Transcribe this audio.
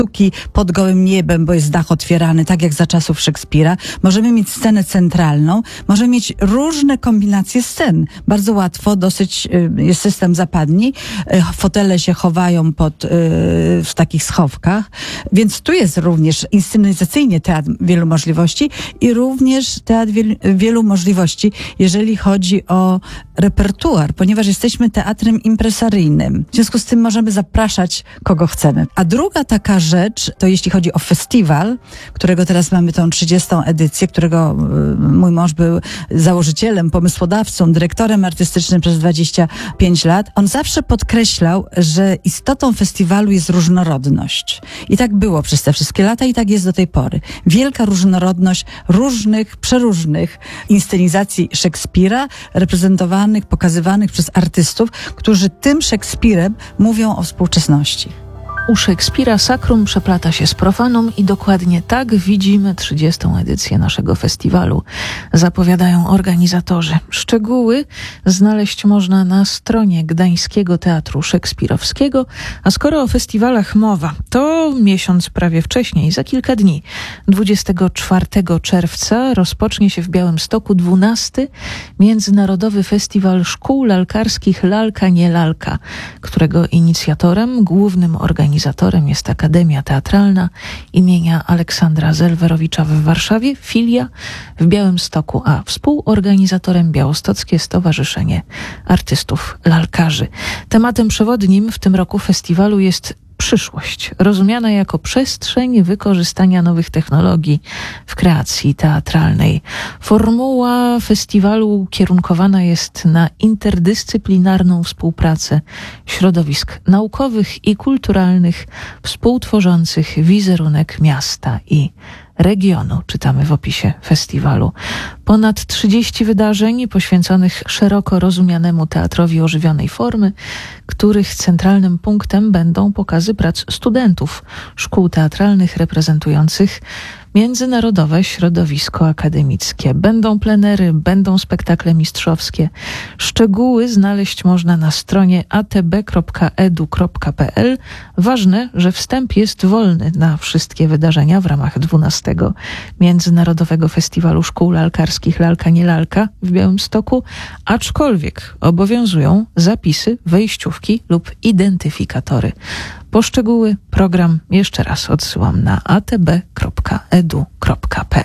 sztuki pod gołym niebem, bo jest dach otwierany, tak jak za czasów Szekspira. Możemy mieć scenę centralną, możemy mieć różne kombinacje scen. Bardzo łatwo, dosyć jest system zapadni, fotele się chowają w takich schowkach, więc tu jest również inscenizacyjnie teatr wielu możliwości i również teatr wielu możliwości, jeżeli chodzi o repertuar, ponieważ jesteśmy teatrem impresaryjnym. W związku z tym możemy zapraszać kogo chcemy. A druga taka rzecz, to jeśli chodzi o festiwal, którego teraz mamy tą 30. edycję, którego mój mąż był założycielem, pomysłodawcą, dyrektorem artystycznym przez 25 lat, on zawsze podkreślał, że istotą festiwalu jest różnorodność. I tak było przez te wszystkie lata i tak jest do tej pory. Wielka różnorodność przeróżnych inscenizacji Szekspira, reprezentowanych, pokazywanych przez artystów, którzy tym Szekspirem mówią o współczesności. U Szekspira sakrum przeplata się z profanum i dokładnie tak widzimy 30. edycję naszego festiwalu. Zapowiadają organizatorzy. Szczegóły znaleźć można na stronie Gdańskiego Teatru Szekspirowskiego, a skoro o festiwalach mowa, to miesiąc prawie wcześniej, za kilka dni, 24 czerwca rozpocznie się w Białymstoku 12. Międzynarodowy Festiwal Szkół Lalkarskich Lalka nie Lalka, którego inicjatorem, głównym organizatorem jest Akademia Teatralna imienia Aleksandra Zelwerowicza w Warszawie, filia w Białymstoku, a współorganizatorem Białostockie Stowarzyszenie Artystów Lalkarzy. Tematem przewodnim w tym roku festiwalu jest przyszłość, rozumiana jako przestrzeń wykorzystania nowych technologii w kreacji teatralnej. Formuła festiwalu kierunkowana jest na interdyscyplinarną współpracę środowisk naukowych i kulturalnych współtworzących wizerunek miasta i regionu, czytamy w opisie festiwalu. Ponad 30 wydarzeń poświęconych szeroko rozumianemu teatrowi ożywionej formy, których centralnym punktem będą pokazy prac studentów szkół teatralnych reprezentujących międzynarodowe środowisko akademickie. Będą plenery, będą spektakle mistrzowskie. Szczegóły znaleźć można na stronie atb.edu.pl. Ważne, że wstęp jest wolny na wszystkie wydarzenia w ramach 12. Międzynarodowego Festiwalu Szkół Lalkarskich Lalka nie Lalka w Białymstoku, aczkolwiek obowiązują zapisy, wejściówki lub identyfikatory. Po szczegóły program jeszcze raz odsyłam na atb.edu.pl.